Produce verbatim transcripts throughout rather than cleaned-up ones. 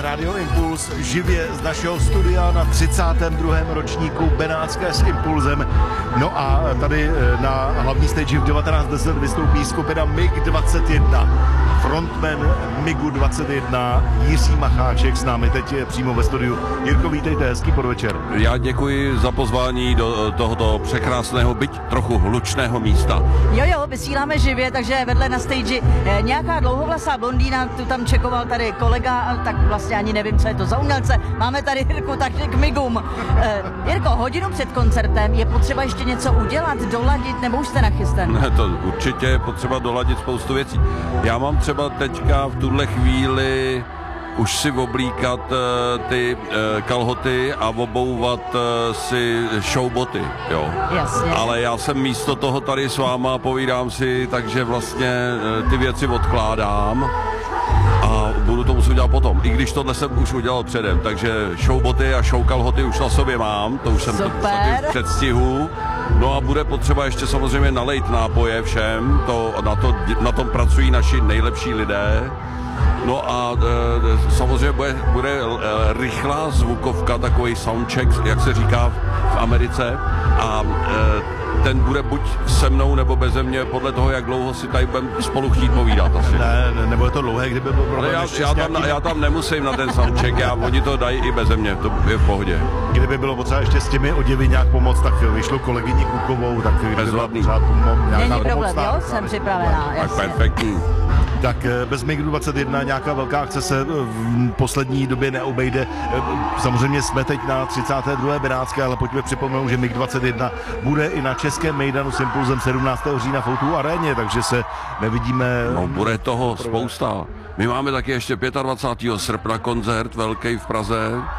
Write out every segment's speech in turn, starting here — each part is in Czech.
posloucháte Radio Impuls živě z našeho studia na třicátém druhém ročníku Benátské s Impulzem. No a tady na hlavní stage v devatenáct deset vystoupí skupina M I G dvacet jedna. Frontman M I G dvacet jedna Jiří Macháček s námi teď je přímo ve studiu. Jirko, vítejte, hezký podvečer. Já děkuji za pozvání do tohoto překrásného, byť trochu hlučného místa. Jo, jo, vysíláme živě, takže vedle na stage eh, nějaká dlouhovlasá blondýna, tu tam čekoval tady kolega, tak vlastně ani nevím, co je to za umělce. Máme tady Jirku, takže k migům. Eh, Jirko, hodinu před koncertem je potřeba ještě něco udělat, doladit, nebo už jste nachysten? Ne, to určitě je potřeba doladit spoustu věcí. Já mám třeba teďka v tuhle chvíli už si oblíkat uh, ty uh, kalhoty a obouvat uh, si showboty, jo. Jasně. Ale já jsem místo toho tady s váma povídám si, takže vlastně uh, ty věci odkládám a budu to muset udělat potom. I když tohle jsem už udělal předem, takže showboty a showkalhoty už na sobě mám, to už jsem v předstihu. No a bude potřeba ještě samozřejmě nalejt nápoje všem, to, na, to, na tom pracují naši nejlepší lidé. No a e, samozřejmě bude, bude e, rychlá zvukovka, takový soundcheck, jak se říká v Americe. A e, ten bude buď se mnou nebo beze mě, podle toho, jak dlouho si tady budeme spolu chtít povídat asi. Ne, ne, nebude to dlouhé, kdyby byl problém. Já, já, tam, nějaký... já tam nemusím na ten soundcheck, já, oni to dají i beze mě, to je v pohodě. Kdyby bylo potřeba ještě s těmi oděvy nějak pomoct, tak vyšlo kolegyni Kukovou, tak kdyby byla potřeba nějaká Není problém, jo, jsem připravená. Tak perfektní. Tak bez M I G dvacet jedna nějaká velká akce se v poslední době neobejde. Samozřejmě jsme teď na třicáté druhé Benátské, ale pojďme připomenout, že M I G dvacet jedna bude i na českém mejdanu s Impulzem sedmnáctého října v O dva aréně, takže se nevidíme... No, bude toho spousta. My máme taky ještě dvacátého pátého srpna koncert velký v Praze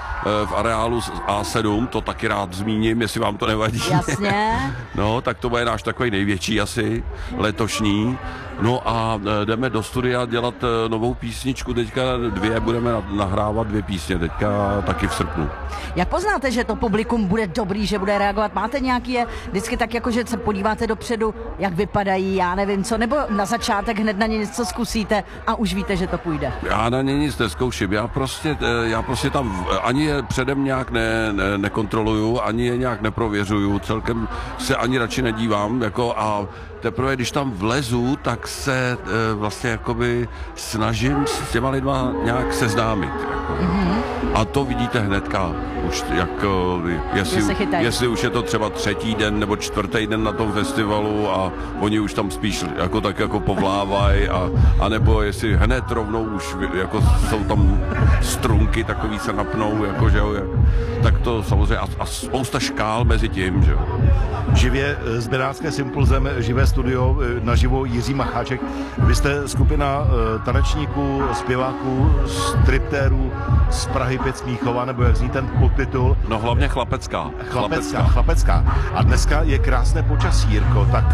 v areálu A sedm, to taky rád zmíním, jestli vám to nevadí. Jasně. No, tak to bude náš takový největší asi, letošní. No a jdeme do studia dělat novou písničku, teďka dvě, budeme nahrávat dvě písně, teďka taky v srpnu. Jak poznáte, že to publikum bude dobrý, že bude reagovat? Máte nějaký je vždycky tak jako, že se podíváte dopředu, jak vypadají, já nevím co, nebo na začátek hned na ně něco zkusíte a už víte, že to půjde? Já na ně nic neskouším, já prostě, já prostě tam ani je předem nějak ne, ne, nekontroluju, ani je nějak neprověřuju, celkem se ani radši nedívám, jako a teprve, když tam vlezu, tak se e, vlastně jakoby snažím s těma lidma nějak seznámit. Jako. Mm-hmm. A to vidíte hnedka, už jak, jestli, jestli už je to třeba třetí den nebo čtvrtý den na tom festivalu a oni už tam spíš jako tak jako povlávají a, a nebo jestli hned rovnou už jako jsou tam strunky takový se napnou, jako, že jo, tak to samozřejmě a, a spousta škál mezi tím, že jo. Živě z Benátské s Impulzem, živé studio, naživo Jiří Macháček. Vy jste skupina tanečníků, zpěváků, striptérů z Prahy pět Smíchova, nebo jak zní ten podtitul? No hlavně chlapecká. Chlapecká, chlapecká. A dneska je krásné počasí, Jirko, tak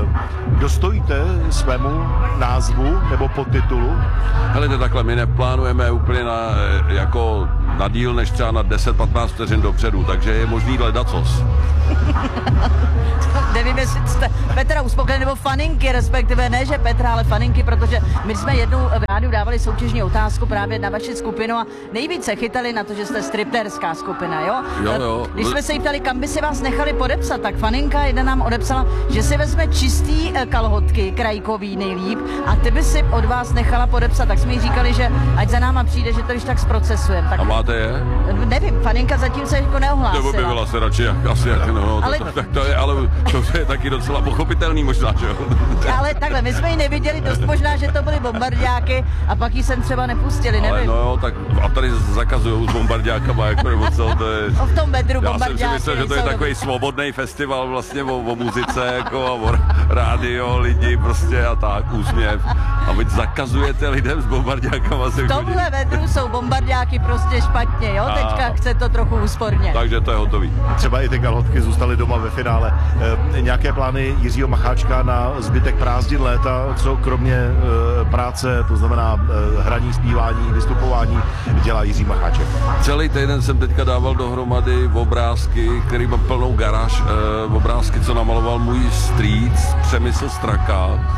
dostojíte svému názvu nebo podtitulu? Hele, takhle, my neplánujeme úplně na, jako na díl než třeba na deset patnáct vteřin dopředu, takže je možný ledacos. Nevím, jestli jste Petra uspokojený, nebo faninky, respektive ne, že Petra, ale faninky, protože my jsme jednou v rádiu dávali soutěžní otázku právě na vaši skupinu a nejvíce chytali na to, že jste striptérská skupina, jo? Jo, jo. Když jsme se jí ptali, kam by si vás nechali podepsat, tak faninka jedna nám odepsala, že si vezme čistý kalhotky, krajkový nejlíp, a ty by si od vás nechala podepsat, tak jsme jí říkali, že ať za náma přijde, že to když tak zprocesujeme. Tak... A máte je? Nevím, faninka zatím se jako neohlásila. Nebo by byla se radši, asi, no, no, ale... To, to, tak to je, ale to je taky docela pochopitelný možná, že jo? Ale takhle, my jsme ji neviděli, dost možná, že to byly bombardáky a pak ji sem třeba nepustili, nevím. Ale no jo, tak a tady zakazujou s bombardákama, jako nebo co, to je... O v tom bedru bombardáky. Já jsem si myslel, že to je takový svobodný festival vlastně o, o muzice, jako a o rádio, lidi prostě a tak, úsměv. A vy zakazujete lidem s bombardákama. V tomhle bedru jsou bombardáky prostě špatně, jo? Teďka chce to trochu úsporně. Takže to je hotový. Třeba i ty kalhotky zůstaly doma ve finále. E, nějaké plány Jiřího Macháčka na zbytek prázdnin léta, co kromě e, práce, to znamená e, hraní, zpívání, vystupování, dělá Jiří Macháček? Celý týden jsem teďka dával dohromady obrázky, který mám plnou garáž, e, obrázky, co namaloval můj strýc Přemysl Straka.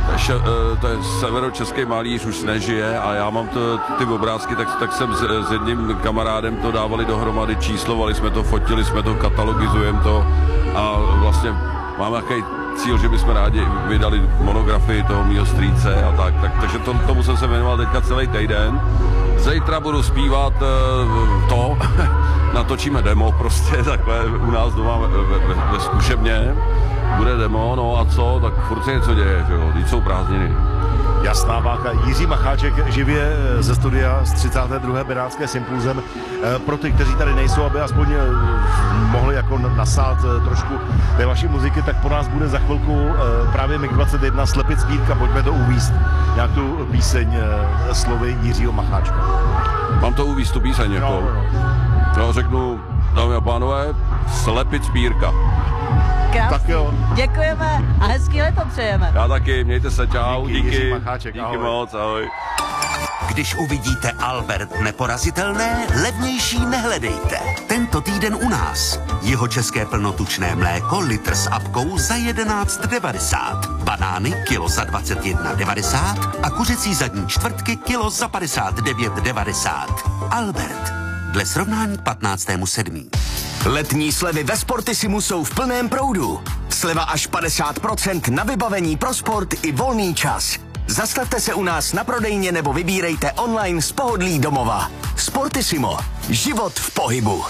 še, to je severočeský malíř, už nežije a já mám to, ty obrázky, tak, tak jsem s, s jedním kamarádem to dávali dohromady, číslovali jsme to, fotili jsme to, katalogizujeme to a vlastně máme nějaký cíl, že bychom rádi vydali monografii toho mýho strýce a tak, tak takže to, tomu jsem se věnoval teďka celý týden. Zítra budu zpívat uh, to, natočíme demo prostě takhle u nás doma ve, ve, ve zkušebně. Bude demo, no a co, tak furt se něco děje, že jo, teď jsou prázdniny. Jasná váka. Jiří Macháček živě ze studia z třicáté druhé Benátské s Impulzem. Pro ty, kteří tady nejsou, aby aspoň mohli jako nasát trošku té vaší muziky, tak po nás bude za chvilku právě mig dvacet jedna Slepit sbírka. Pojďme to uvízt. Jak tu píseň slovy Jiřího Macháčka. Mám to uvízt, tu píseň jako. No, no. no řeknu, dámy a pánové, Slepit sbírka. Krásný. Tak jo. Děkujeme a hezký leto přejeme. Já taky, mějte se, čau, díky, díky, Macháček, díky ahoj. moc, ahoj. Když uvidíte Albert neporazitelné, levnější nehledejte. Tento týden u nás. Jeho české plnotučné mléko litr s apkou za jedenáct devadesát. Banány kilo za dvacet jedna devadesát a kuřecí zadní čtvrtky kilo za padesát devět devadesát. Albert. Dle srovnání k patnáctému sedmého Letní slevy ve Sportissimu jsou v plném proudu. Sleva až padesát procent na vybavení pro sport i volný čas. Zastavte se u nás na prodejně nebo vybírejte online z pohodlí domova. Sportissimo. Život v pohybu.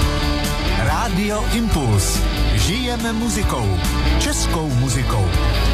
Rádio Impuls. Žijeme muzikou. Českou muzikou.